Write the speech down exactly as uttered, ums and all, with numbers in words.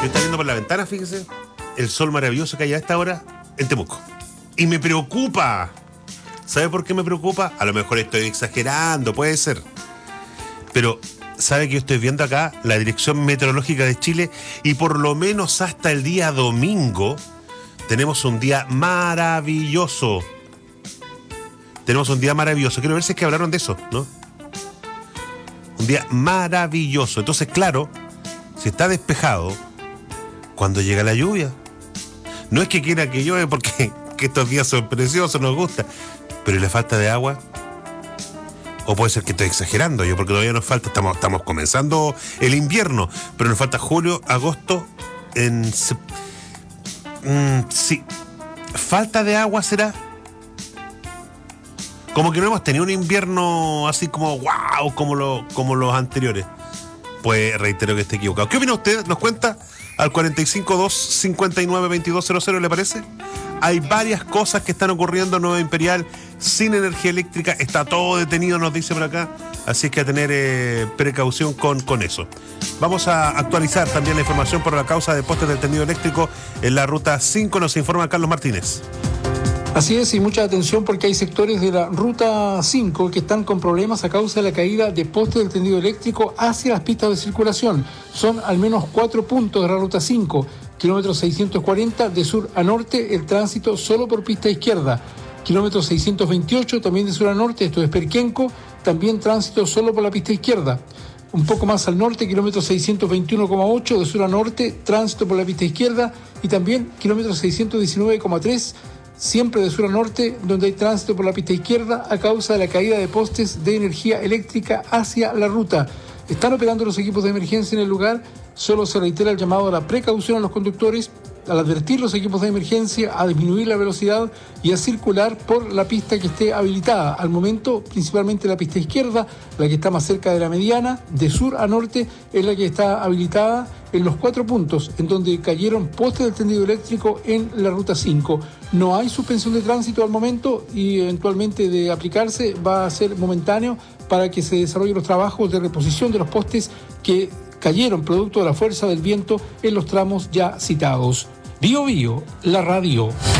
Yo estaba viendo por la ventana, fíjese, el sol maravilloso que hay a esta hora en Temuco. Y me preocupa. ¿Sabe por qué me preocupa? A lo mejor estoy exagerando, puede ser. Pero, ¿sabe que yo estoy viendo acá la Dirección Meteorológica de Chile? Y por lo menos hasta el día domingo tenemos un día maravilloso. Tenemos un día maravilloso. Quiero ver si es que hablaron de eso, ¿no? Un día maravilloso. Entonces, claro, si está despejado, cuando llega la lluvia, no es que quiera que llueve porque que estos días son preciosos, nos gusta, pero ¿y la falta de agua? O puede ser que estoy exagerando yo, porque todavía nos falta, estamos, estamos comenzando el invierno, pero nos falta julio, agosto, en... Mm, sí, ¿falta de agua será? Como que no hemos tenido un invierno así como wow, como, lo, como los anteriores. Pues reitero que esté equivocado. ¿Qué opina usted? ¿Nos cuenta? Al cuarenta y cinco dos cincuenta y nueve veintidós cero cero, ¿le parece? Hay varias cosas que están ocurriendo en Nueva Imperial sin energía eléctrica. Está todo detenido, nos dice por acá. Así es que a tener eh, precaución con, con eso. Vamos a actualizar también la información por la causa de postes del tendido eléctrico en la ruta cinco. Nos informa Carlos Martínez. Así es, y mucha atención porque hay sectores de la ruta cinco que están con problemas a causa de la caída de postes del tendido eléctrico hacia las pistas de circulación. Son al menos cuatro puntos de la ruta cinco, kilómetro seiscientos cuarenta de sur a norte, el tránsito solo por pista izquierda. Kilómetro seiscientos veintiocho, también de sur a norte, esto es Perquenco, también tránsito solo por la pista izquierda. Un poco más al norte, kilómetro seiscientos veintiuno coma ocho, de sur a norte, tránsito por la pista izquierda, y también kilómetro seiscientos diecinueve coma tres, siempre de sur a norte, donde hay tránsito por la pista izquierda a causa de la caída de postes de energía eléctrica hacia la ruta. Están operando los equipos de emergencia en el lugar, solo se reitera el llamado a la precaución a los conductores, al advertir los equipos de emergencia a disminuir la velocidad y a circular por la pista que esté habilitada. Al momento, principalmente la pista izquierda, la que está más cerca de la mediana, de sur a norte, es la que está habilitada en los cuatro puntos en donde cayeron postes del tendido eléctrico en la ruta cinco. No hay suspensión de tránsito al momento y eventualmente de aplicarse va a ser momentáneo para que se desarrollen los trabajos de reposición de los postes que cayeron producto de la fuerza del viento en los tramos ya citados. Bío Bío, la radio.